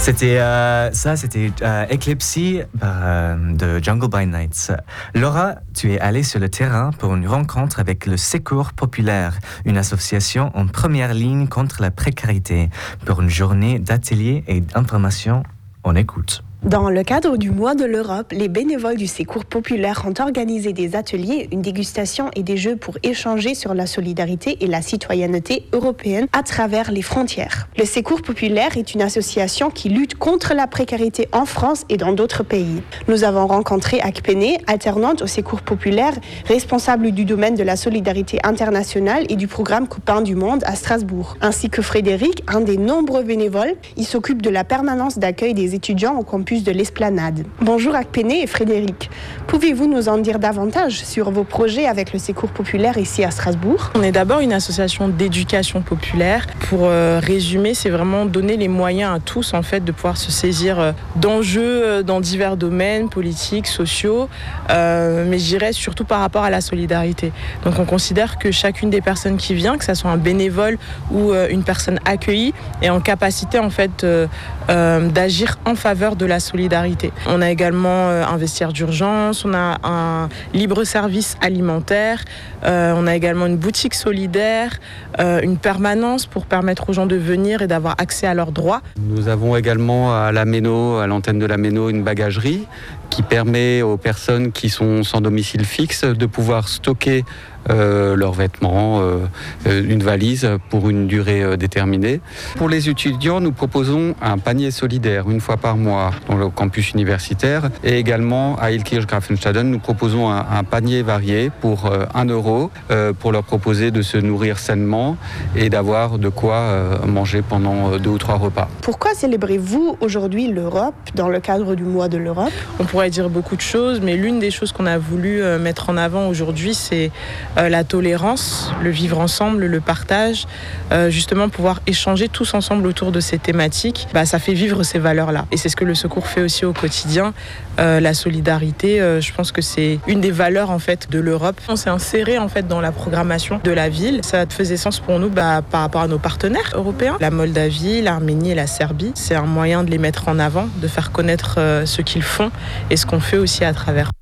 C'était Eclipsy de Jungle by Night. Laura, tu es allée sur le terrain pour une rencontre avec le Secours Populaire, une association en première ligne contre la précarité, pour une journée d'ateliers et d'information. On écoute. Dans le cadre du mois de l'Europe, les bénévoles du Secours Populaire ont organisé des ateliers, une dégustation et des jeux pour échanger sur la solidarité et la citoyenneté européenne à travers les frontières. Le Secours Populaire est une association qui lutte contre la précarité en France et dans d'autres pays. Nous avons rencontré Akpene, alternante au Secours Populaire, responsable du domaine de la solidarité internationale et du programme Copains du Monde à Strasbourg, ainsi que Frédéric, un des nombreux bénévoles. Il s'occupe de la permanence d'accueil des étudiants au campus de l'Esplanade. Bonjour Akpene et Frédéric. Pouvez-vous nous en dire davantage sur vos projets avec le Secours Populaire ici à Strasbourg? On est d'abord une association d'éducation populaire. Pour résumer, c'est vraiment donner les moyens à tous en fait de pouvoir se saisir d'enjeux dans divers domaines politiques, sociaux, mais je dirais surtout par rapport à la solidarité. Donc on considère que chacune des personnes qui vient, que ce soit un bénévole ou une personne accueillie, est en capacité en fait d'agir en faveur de la solidarité. On a également un vestiaire d'urgence, on a un libre service alimentaire, on a également une boutique solidaire, une permanence pour permettre aux gens de venir et d'avoir accès à leurs droits. Nous avons également à la Méno, à l'antenne de la Méno, une bagagerie qui permet aux personnes qui sont sans domicile fixe de pouvoir stocker leurs vêtements, une valise pour une durée déterminée. Pour les étudiants, nous proposons un panier solidaire une fois par mois dans le campus universitaire et également à Ilkirch-Grafenstaden, nous proposons un panier varié pour 1 euro pour leur proposer de se nourrir sainement et d'avoir de quoi manger pendant 2 ou 3 repas. Pourquoi célébrez-vous aujourd'hui l'Europe dans le cadre du mois de l'Europe? On pourrait dire beaucoup de choses, mais l'une des choses qu'on a voulu mettre en avant aujourd'hui, c'est la tolérance, le vivre ensemble, le partage, justement pouvoir échanger tous ensemble autour de ces thématiques, ça fait vivre ces valeurs-là. Et c'est ce que le Secours fait aussi au quotidien. La solidarité, je pense que c'est une des valeurs en fait de l'Europe. On s'est inséré en fait dans la programmation de la ville. Ça faisait sens pour nous par rapport à nos partenaires européens, la Moldavie, l'Arménie et la Serbie. C'est un moyen de les mettre en avant, de faire connaître ce qu'ils font et ce qu'on fait aussi à travers.